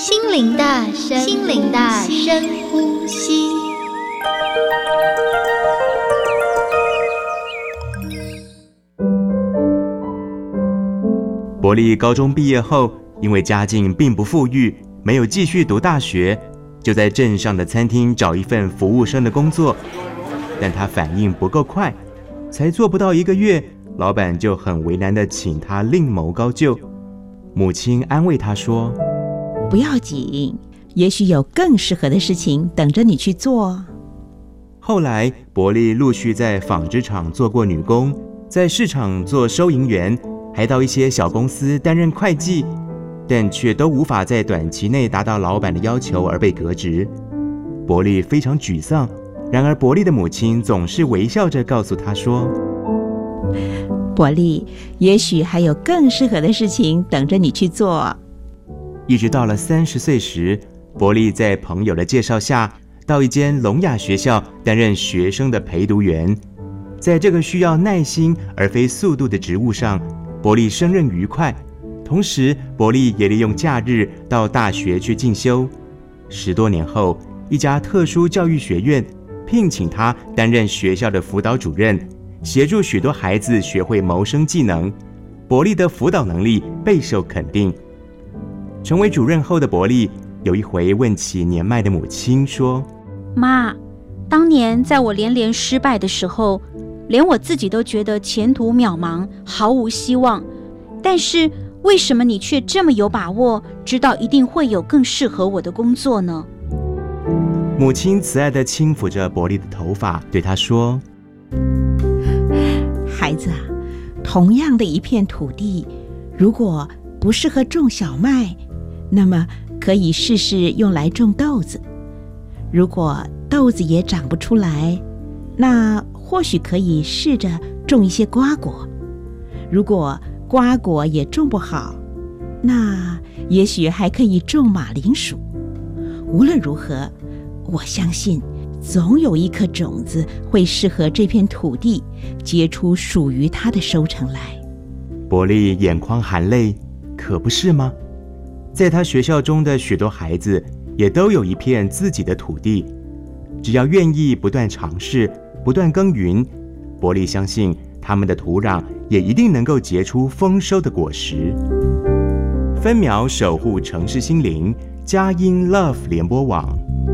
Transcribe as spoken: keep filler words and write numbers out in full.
心灵的深心灵的深呼吸。 伯利高中毕业后，因为家境并不富裕，没有继续读大学，就在镇上的餐厅找一份服务生的工作。但他反应不够快，才做不到一个月，老板就很为难地请他另谋高就。母亲安慰他说： 不要紧，也许有更适合的事情等着你去做。 后来伯利陆续在纺织厂做过女工，在市场做收银员，还到一些小公司担任会计，但却都无法在短期内达到老板的要求而被革职。伯利非常沮丧，然而伯利的母亲总是微笑着告诉他说： 伯利，也许还有更适合的事情等着你去做。 一直到了三十岁时，伯利在朋友的介绍下，到一间聋哑学校担任学生的陪读员。在这个需要耐心而非速度的职务上，伯利胜任愉快。同时，伯利也利用假日到大学去进修。十多年后，一家特殊教育学院聘请他担任学校的辅导主任，协助许多孩子学会谋生技能。伯利的辅导能力备受肯定。成为主任后的伯利，有一回问起年迈的母亲说： 妈，当年在我连连失败的时候，连我自己都觉得前途渺茫，毫无希望。但是为什么你却这么有把握，知道一定会有更适合我的工作呢？ 母亲慈爱地轻抚着伯利的头发，对他说： 孩子啊，同样的一片土地，如果不适合种小麦，那么可以试试用来种豆子。如果豆子也长不出来，那或许可以试着种一些瓜果。如果瓜果也种不好，那也许还可以种马铃薯。无论如何，我相信总有一颗种子会适合这片土地，结出属于它的收成来。 伯利眼眶含泪，可不是吗？在他学校中的许多孩子也都有一片自己的土地，只要愿意不断尝试，不断耕耘，伯利相信他们的土壤也一定能够结出丰收的果实。分秒守护城市心灵，佳音 Love 联播网。